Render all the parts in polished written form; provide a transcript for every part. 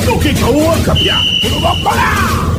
tukitoa kapya tunakola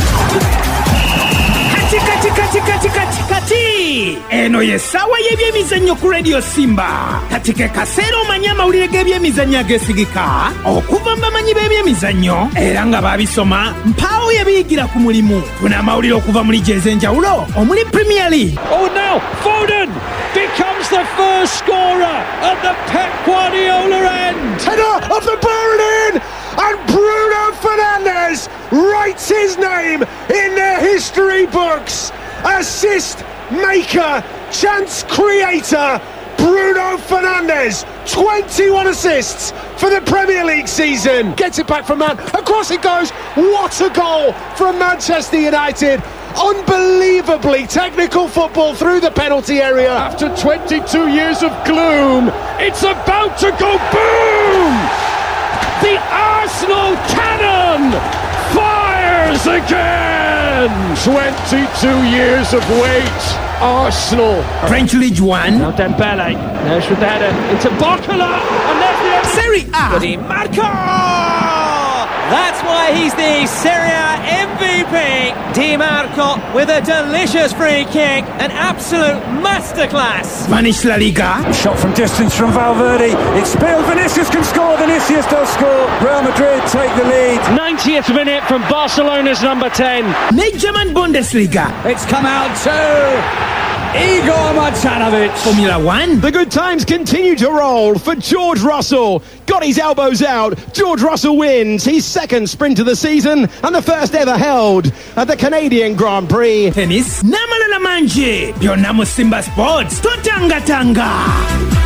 kati eno yesawa yebyemizannyo ku Radio Simba katika kasero manyama ulirege byemizannyo agesigika okuva mbamanyi b'ebyemizannyo era nga babisoma mpawo yabiyigira ku mulimu tuna mawulire okuva muri jeze njawulo omuli Premier League. Oh, now Foden becomes the first scorer at the Pep Guardiola end. Header of the Berlin, and Bruno Fernandes writes his name in their history books. Assist maker, chance creator, Bruno Fernandes, 21 assists for the Premier League season. Gets it back from man, across it goes. What a goal from Manchester United. Unbelievably technical football through the penalty area. After 22 years of gloom, it's about to go boom! The Arsenal cannon fires again! 22 years of wait. Arsenal. French League One. Now Dembele. There's the header into Barcola. And there's the Serie A. Di Marco! That's why he's the Serie A MVP. Di Marco with a delicious free kick. An absolute masterclass. Spanish La Liga. Shot from distance from Valverde. It's spilled. Vinicius can score. Vinicius does score. Real Madrid take the lead. 90th minute from Barcelona's number 10. German Bundesliga. It's come out to Igor Martinovic. Formula One. The good times continue to roll for George Russell. Got his elbows out. George Russell wins his second sprint of the season and the first ever held at the Canadian Grand Prix. Tennis. Namalala manje. Byonna mu Simba Sports. Totanga tanga.